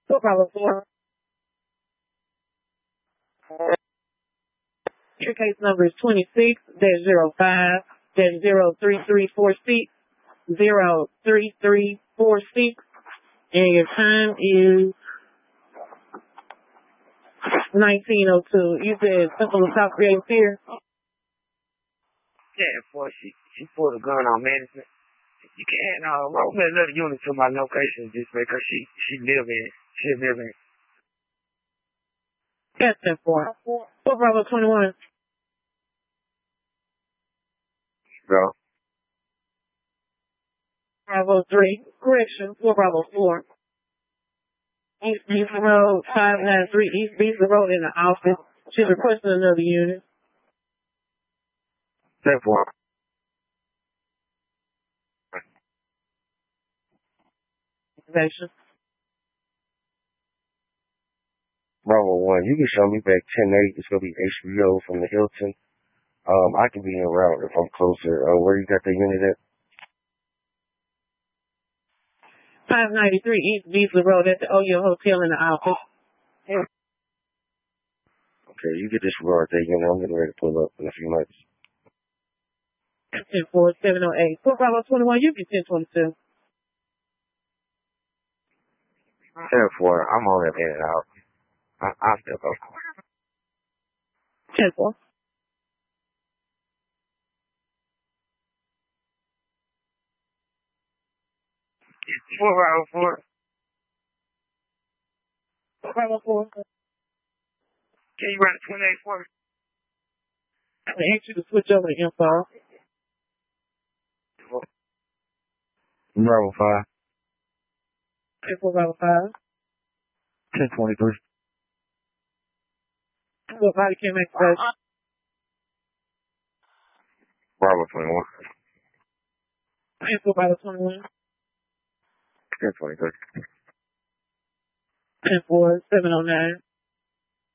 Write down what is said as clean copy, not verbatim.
So Bravo 4. Your case number is 26-05-0334C, 0334C, and your time is 19:02. You said simple assault creating fear. Yeah, boy, she pulled a gun on management. You can't roll me another unit to my location just because she live in. Yes, 10-4. 4 Bravo 21. Bro. Bravo 3. Correction. 4 Bravo 4. East Beasley Road, 593 East Beasley Road in the office. She's requesting another unit. 10-4. Activation. Bravo 1, you can show me back 10-8. It's going to be HBO from the Hilton. I can be en route if I'm closer. Where you got the unit at? 593 East Beasley Road at the OYO Hotel in the office. Okay, you get this regard that unit. I'm getting ready to pull up in a few minutes. 10-4, 708. 4 Bravo 21, you get 1022. 10-4, I'm on that in and out. I'll still go. 10-4. Four Bravo 4. 4 Bravo 4. Can you run a 28 for me? I'm going to ask you to switch over to info. Bravo 5. 4 Bravo 5. 1023. What body cam activation? Bravo 21. 4 Bravo 21. 1023. 10-4, 709.